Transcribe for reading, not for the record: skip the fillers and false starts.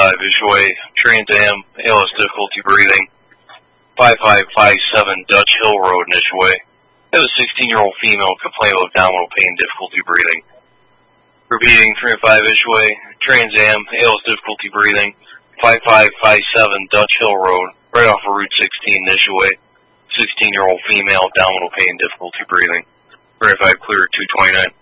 Ishway, Trans Am, ALS difficulty breathing, 5557 Dutch Hill Road in Ishway. I have a 16-year-old female complaining of abdominal pain, difficulty breathing. Repeating, 305 Ishway, Trans Am, ALS difficulty breathing, 5557 Dutch Hill Road, right off of Route 16 in Ishway. 16-year-old female, abdominal pain, difficulty breathing. 305 clear, 229.